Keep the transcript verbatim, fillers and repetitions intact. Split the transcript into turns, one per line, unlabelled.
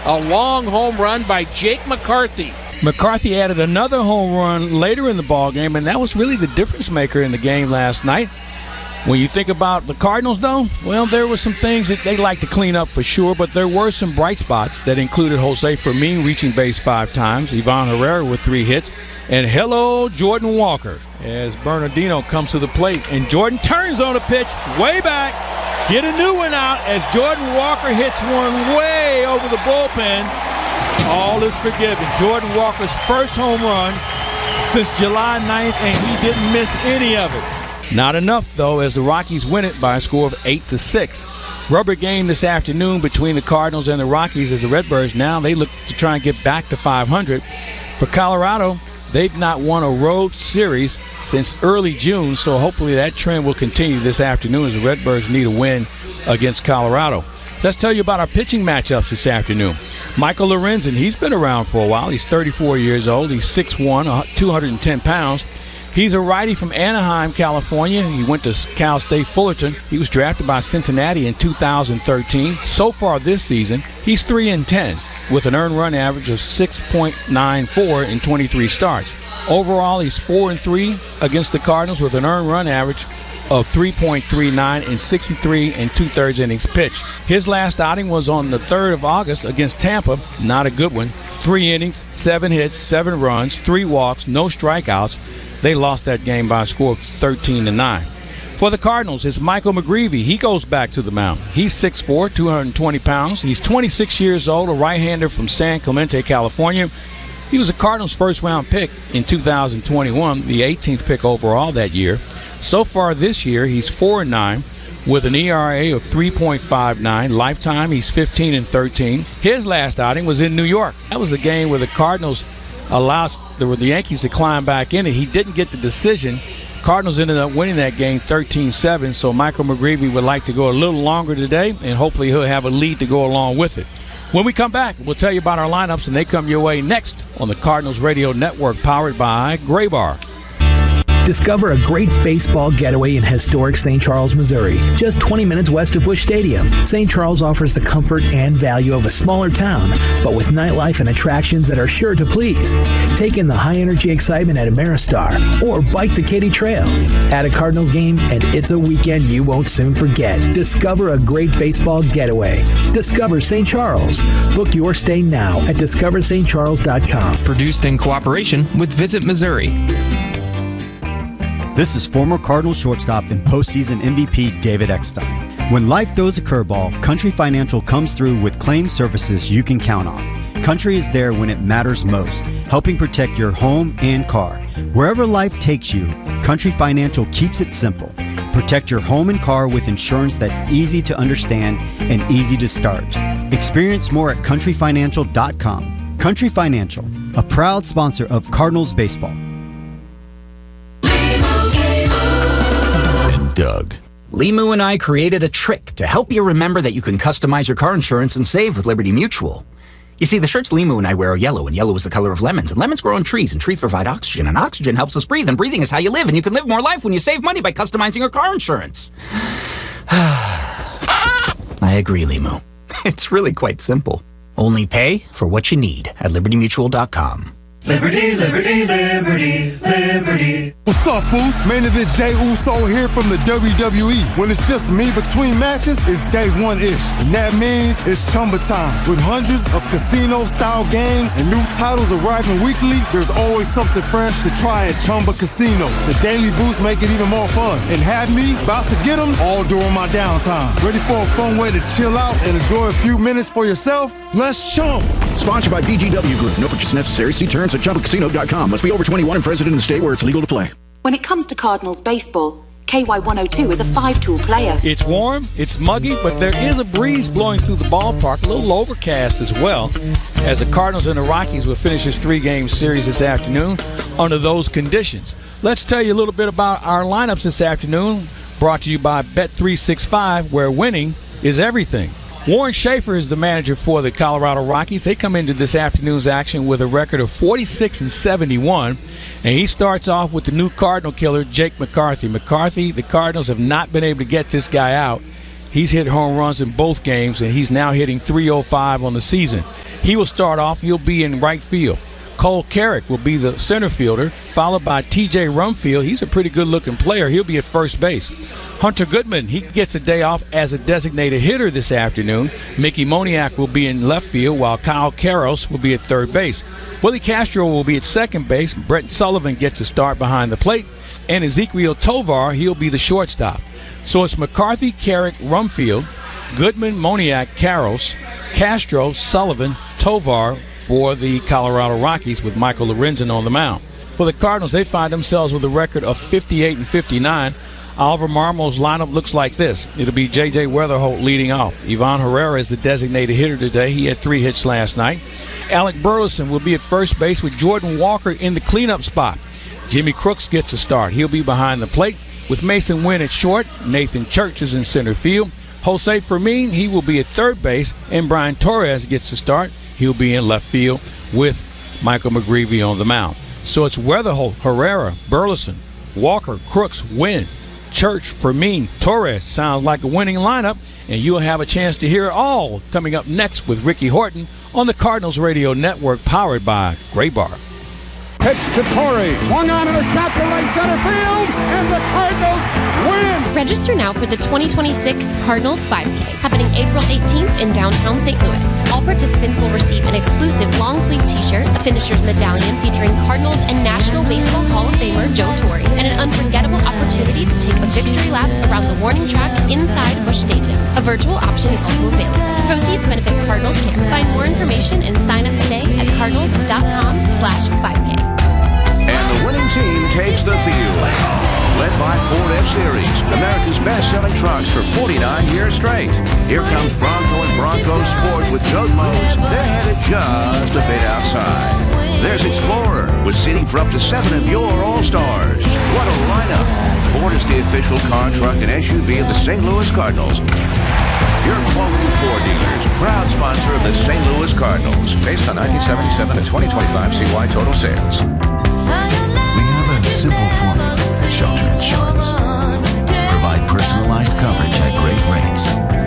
A long home run by Jake McCarthy.
McCarthy added another home run later in the ballgame, and that was really the difference maker in the game last night. When you think about the Cardinals, though, well, there were some things that they like to clean up for sure, but there were some bright spots that included Jose Fermin reaching base five times, Ivan Herrera with three hits, and hello, Jordan Walker, as Bernardino comes to the plate, and Jordan turns on a pitch way back, get a new one out as Jordan Walker hits one way over the bullpen. All is forgiven. Jordan Walker's first home run since July ninth, and he didn't miss any of it. Not enough, though, as the Rockies win it by a score of eight to six. Rubber game this afternoon between the Cardinals and the Rockies as the Redbirds now they look to try and get back to five hundred. For Colorado, they've not won a road series since early June, so hopefully that trend will continue this afternoon as the Redbirds need a win against Colorado. Let's tell you about our pitching matchups this afternoon. Michael Lorenzen, he's been around for a while. He's thirty-four years old. He's six one, two hundred ten pounds. He's a righty from Anaheim, California. He went to Cal State Fullerton. He was drafted by Cincinnati in two thousand thirteen. So far this season, he's three and ten with an earned run average of six point nine four in twenty-three starts. Overall, he's four and three against the Cardinals with an earned run average of three point three nine in sixty-three and two-thirds innings pitched. His last outing was on the third of August against Tampa. Not a good one. Three innings, seven hits, seven runs, three walks, no strikeouts. They lost that game by a score of thirteen to nine. For the Cardinals, it's Michael McGreevy. He goes back to the mound. He's six four, two hundred twenty pounds. He's twenty-six years old, a right-hander from San Clemente, California. He was a Cardinals first-round pick in two thousand twenty-one, the eighteenth pick overall that year. So far this year, he's four and nine with an E R A of three point five nine. Lifetime, he's fifteen and thirteen. His last outing was in New York. That was the game where the Cardinals allowed the, the Yankees to climb back in it. He didn't get the decision. Cardinals ended up winning that game thirteen seven, so Michael McGreevy would like to go a little longer today, and hopefully he'll have a lead to go along with it. When we come back, we'll tell you about our lineups, and they come your way next on the Cardinals Radio Network, powered by Graybar.
Discover a great baseball getaway in historic Saint Charles, Missouri, just twenty minutes west of Busch Stadium. Saint Charles offers the comfort and value of a smaller town, but with nightlife and attractions that are sure to please. Take in the high-energy excitement at Ameristar or bike the Katy Trail. At a Cardinals game, and it's a weekend you won't soon forget. Discover a great baseball getaway. Discover Saint Charles. Book your stay now at discover st charles dot com.
Produced in cooperation with Visit Missouri.
This is former Cardinals shortstop and postseason M V P David Eckstein. When life throws a curveball, Country Financial comes through with claim services you can count on. Country is there when it matters most, helping protect your home and car. Wherever life takes you, Country Financial keeps it simple. Protect your home and car with insurance that's easy to understand and easy to start. Experience more at country financial dot com. Country Financial, a proud sponsor of Cardinals baseball.
Doug.
Limu and I created a trick to help you remember that you can customize your car insurance and save with Liberty Mutual. You see, the shirts Limu and I wear are yellow, and yellow is the color of lemons, and lemons grow on trees, and trees provide oxygen, and oxygen helps us breathe, and breathing is how you live, and you can live more life when you save money by customizing your car insurance. I agree, Limu. It's really quite simple. Only pay for what you need at liberty mutual dot com.
Liberty, liberty, liberty, liberty.
What's up, Foos? Main event Jey Uso here from the W W E. When it's just me between matches, it's day one-ish. And that means it's Chumba time. With hundreds of casino-style games and new titles arriving weekly, there's always something fresh to try at Chumba Casino. The daily boosts make it even more fun. And have me about to get them all during my downtime. Ready for a fun way to chill out and enjoy a few minutes for yourself? Let's chump.
Sponsored by B G W Group. No purchase necessary. See terms at chumba casino dot com. Must be over twenty-one and present in the state where it's legal to play.
When it comes to Cardinals baseball, K Y one oh two is a five-tool player.
It's warm, it's muggy, but there is a breeze blowing through the ballpark, a little overcast as well, as the Cardinals and the Rockies will finish this three-game series this afternoon under those conditions. Let's tell you a little bit about our lineups this afternoon, brought to you by Bet three sixty-five, where winning is everything. Warren Schaefer is the manager for the Colorado Rockies. They come into this afternoon's action with a record of forty-six and seventy-one, and he starts off with the new Cardinal killer, Jake McCarthy. McCarthy, the Cardinals have not been able to get this guy out. He's hit home runs in both games, and he's now hitting three oh five on the season. He will start off. He'll be in right field. Cole Carrick will be the center fielder, followed by T J Rumfield. He's a pretty good-looking player. He'll be at first base. Hunter Goodman, he gets a day off as a designated hitter this afternoon. Mickey Moniak will be in left field, while Kyle Karros will be at third base. Willie Castro will be at second base. Brett Sullivan gets a start behind the plate. And Ezequiel Tovar, he'll be the shortstop. So it's McCarthy, Carrick, Rumfield, Goodman, Moniak, Karros, Castro, Sullivan, Tovar for the Colorado Rockies, with Michael Lorenzen on the mound. For the Cardinals, they find themselves with a record of fifty-eight and fifty-nine. Oliver Marmo's lineup looks like this. It'll be J J Weatherholt leading off. Ivan Herrera is the designated hitter today. He had three hits last night. Alec Burleson will be at first base with Jordan Walker in the cleanup spot. Jimmy Crooks gets a start. He'll be behind the plate with Mason Wynn at short. Nathan Church is in center field. Jose Fermin, he will be at third base. And Brian Torres gets a start. He'll be in left field with Michael McGreevy on the mound. So it's Weatherholt, Herrera, Burleson, Walker, Crooks, Wynn, Church, Fermin, Torres. Sounds like a winning lineup, and you'll have a chance to hear it all coming up next with Ricky Horton on the Cardinals Radio Network, powered by Gray Bar.
Pitch to Torrey. Swung on and a shot to right center field, and the Cardinals win.
Register now for the twenty twenty-six Cardinals five K, happening April eighteenth in downtown Saint Louis. All participants will receive an exclusive long-sleeve T-shirt, a finisher's medallion featuring Cardinals and National Baseball Hall of Famer Joe Torre, and an unforgettable opportunity to take a victory lap around the warning track inside Busch Stadium. A virtual option is also available. Proceeds benefit Cardinals Care. Find more information and sign up today at cardinals dot com slash five K.
And the winning team takes the field. Led by Ford F-Series, America's best-selling trucks for forty-nine years straight. Here comes Bronco and Bronco Sport with goat modes. They're headed just a bit outside. There's Explorer with seating for up to seven of your All-Stars. What a lineup. Ford is the official car, truck, and S U V of the Saint Louis Cardinals. Your quality Ford dealers, proud sponsor of the Saint Louis Cardinals. Based on nineteen seventy-seven to twenty twenty-five C Y total sales.